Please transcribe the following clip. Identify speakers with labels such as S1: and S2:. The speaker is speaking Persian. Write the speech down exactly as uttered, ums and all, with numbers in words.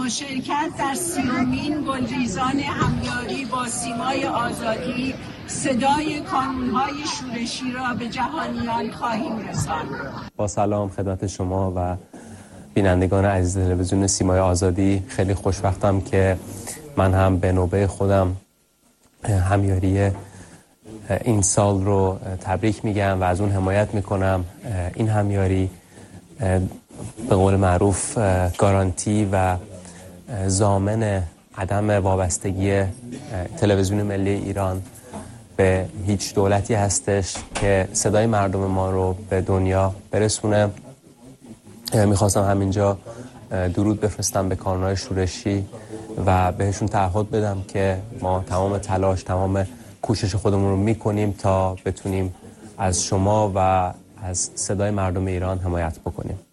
S1: شرکت در سیومین گلریزان همیاری با سیمای آزادی صدای کانون‌های شورشی را به جهانیان خواهیم رساند.
S2: با سلام خدمت شما و بینندگان عزیز تلویزیون سیمای آزادی. خیلی خوشبختم که من هم به نوبه خودم همیاری این سال رو تبریک میگم و از اون حمایت میکنم. این همیاری به قول معروف گارانتی و ضامن عدم وابستگی تلویزیون ملی ایران به هیچ دولتی هستش که صدای مردم ما رو به دنیا برسونه. میخواستم همینجا درود بفرستم به کانون‌های شورشی و بهشون تعهد بدم که ما تمام تلاش، تمام کوشش خودمون رو میکنیم تا بتونیم از شما و از صدای مردم ایران حمایت بکنیم.